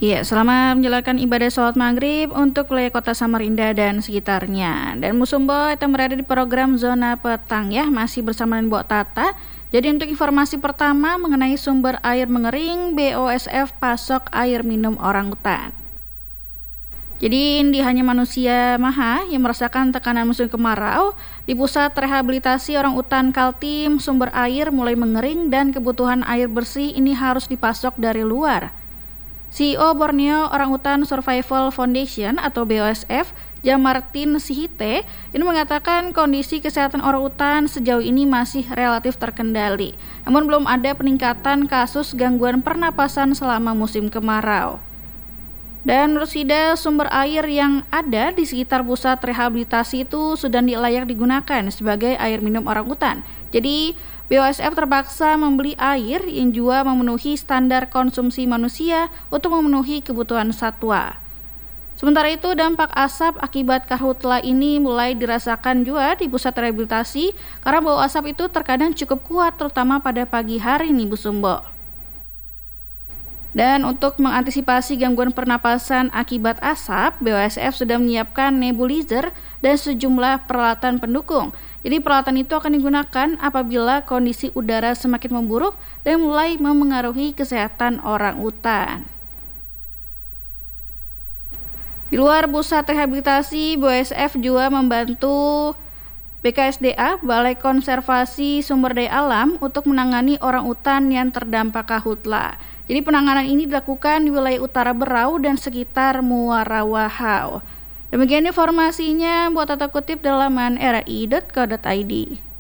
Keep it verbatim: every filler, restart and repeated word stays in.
Iya, selamat menjalankan ibadah sholat maghrib untuk wilayah kota Samarinda dan sekitarnya. Dan Musumbo itu berada di program Zona Petang ya, masih bersama dengan Mbok Tata. Jadi untuk informasi pertama mengenai sumber air mengering, B O S F pasok air minum orangutan. Jadi ini hanya manusia maha yang merasakan tekanan musim kemarau. Di pusat rehabilitasi orang utan Kaltim, sumber air mulai mengering dan kebutuhan air bersih ini harus dipasok dari luar. C E O Borneo Orangutan Survival Foundation atau B O S F, Jamartin Sihite, ini mengatakan kondisi kesehatan orangutan sejauh ini masih relatif terkendali. Namun belum ada peningkatan kasus gangguan pernapasan selama musim kemarau. Dan menurut Sida, sumber air yang ada di sekitar pusat rehabilitasi itu sudah layak digunakan sebagai air minum orangutan. Jadi, B O S F terpaksa membeli air yang juga memenuhi standar konsumsi manusia untuk memenuhi kebutuhan satwa. Sementara itu, dampak asap akibat karhutla ini mulai dirasakan juga di pusat rehabilitasi karena bau asap itu terkadang cukup kuat terutama pada pagi hari nih Bu Sumbo. Dan untuk mengantisipasi gangguan pernapasan akibat asap, B O S F sudah menyiapkan nebulizer dan sejumlah peralatan pendukung. Jadi peralatan itu akan digunakan apabila kondisi udara semakin memburuk dan mulai memengaruhi kesehatan orang utan. Di luar pusat rehabilitasi, B O S F juga membantu B K S D A, Balai Konservasi Sumber Daya Alam, untuk menangani orang utan yang terdampak karhutla. Jadi penanganan ini dilakukan di wilayah utara Berau dan sekitar Muara Wahau. Demikian informasinya, buat tata kutip dalaman R I dot co dot I D.